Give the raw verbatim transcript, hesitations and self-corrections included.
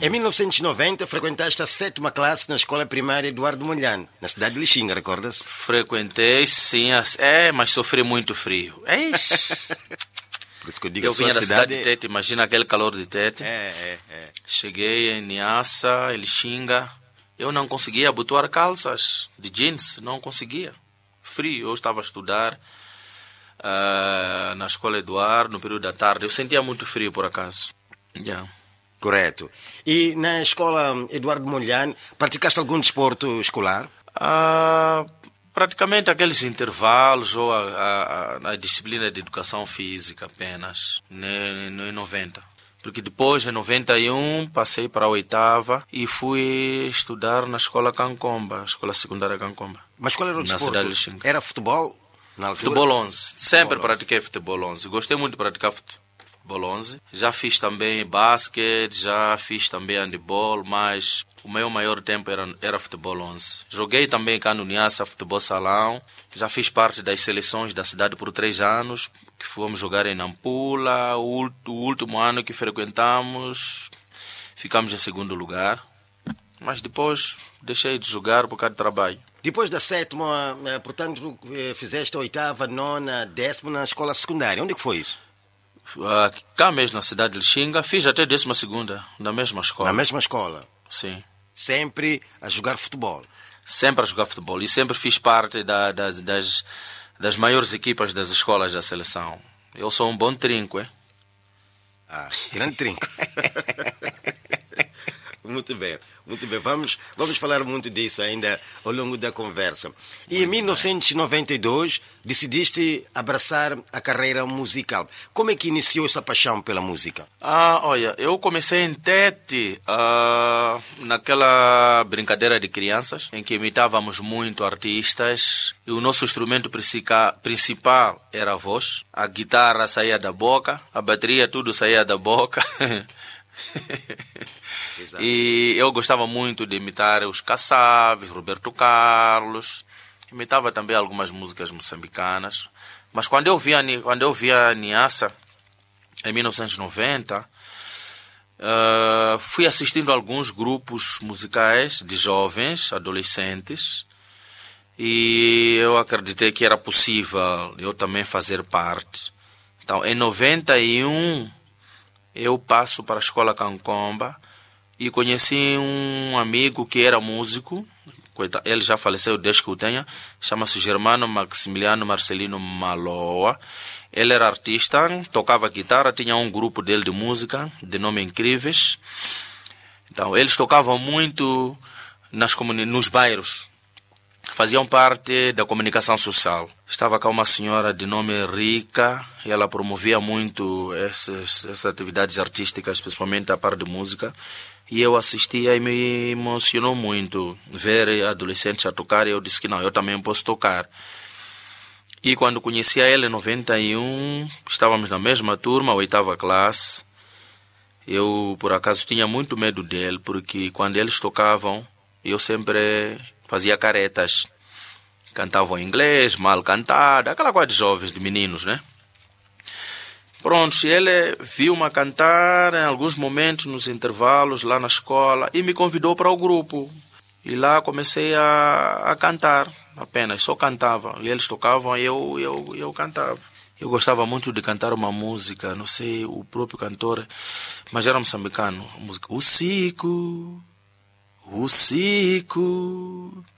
Em mil novecentos e noventa, frequentaste a sétima classe na escola primária Eduardo Mondlane, na cidade de Lixinga, recorda-se? Frequentei, sim. É, mas sofri muito frio. Eixe. Por isso que eu digo, Eu a sua vinha da cidade cidade de Tete, imagina aquele calor de Tete. É, é, é. Cheguei em Niassa, em Lixinga. Eu não conseguia abotoar calças de jeans, não conseguia. Frio, eu estava a estudar uh, na escola Eduardo, no período da tarde. Eu sentia muito frio, por acaso. Yeah. Correto. E na escola Eduardo Mondlane, praticaste algum desporto escolar? Uh, praticamente aqueles intervalos ou a, a, a disciplina de educação física apenas, no, no, em noventa. Porque depois, em noventa e um, passei para a oitava e fui estudar na escola Cancomba, escola secundária Cancomba. Mas qual era o na desporto? Cidade de Lixinga. Era futebol? Na altura? Futebol onze. Sempre Futebol pratiquei futebol onze. Gostei muito de praticar futebol onze. Já fiz também basquete, já fiz também handebol, mas o meu maior tempo era, era futebol onze. Joguei também cá no Niassa, futebol salão. Já fiz parte das seleções da cidade por três anos, que fomos jogar em Nampula. O, o último ano que frequentamos, ficamos em segundo lugar. Mas depois deixei de jogar por causa de trabalho. Depois da sétima, portanto, fizeste a oitava, nona, décima na escola secundária. Onde é que foi isso? Uh, cá mesmo na cidade de Lixinga, fiz até décima segunda, na mesma escola. Na mesma escola? Sim. Sempre a jogar futebol? Sempre a jogar futebol. E sempre fiz parte da, das, das, das maiores equipas das escolas da seleção. Eu sou um bom trinco, é? Ah, grande trinco. Muito bem, muito bem. Vamos, vamos falar muito disso ainda ao longo da conversa. E muito em mil novecentos e noventa e dois decidiste abraçar a carreira musical. Como é que iniciou essa paixão pela música? Ah, olha, eu comecei em Tete, uh, naquela brincadeira de crianças, em que imitávamos muito artistas, e o nosso instrumento principal era a voz. A guitarra saía da boca, a bateria tudo saía da boca. Exato. E eu gostava muito de imitar os Kassaves, Roberto Carlos, imitava também algumas músicas moçambicanas. Mas quando eu via, quando eu via a Niassa, em mil novecentos e noventa, uh, fui assistindo a alguns grupos musicais de jovens, adolescentes, e eu acreditei que era possível eu também fazer parte. Então, em noventa e um, eu passo para a escola Cancomba e conheci um amigo que era músico. Ele já faleceu desde que eu tenha. Chama-se Germano Maximiliano Marcelino Maloa. Ele era artista, tocava guitarra, tinha um grupo dele de música, de nome Incríveis. Então, eles tocavam muito nas comuni- nos bairros. Faziam parte da comunicação social. Estava cá uma senhora de nome Rica, e ela promovia muito essas, essas atividades artísticas, principalmente a parte de música. E eu assistia e me emocionou muito ver adolescentes a tocar, e eu disse que não, eu também posso tocar. E quando conheci ele em noventa e um, estávamos na mesma turma, oitava classe. Eu, por acaso, tinha muito medo dele, porque quando eles tocavam, eu sempre fazia caretas. Cantavam em inglês, mal cantado, aquela coisa de jovens, de meninos, né? Pronto, ele viu-me cantar em alguns momentos, nos intervalos, lá na escola, e me convidou para o grupo. E lá comecei a, a cantar, apenas, só cantava. E eles tocavam e eu, eu, eu cantava. Eu gostava muito de cantar uma música, não sei, o próprio cantor, mas era moçambicano. A música, o Cico, o Cico,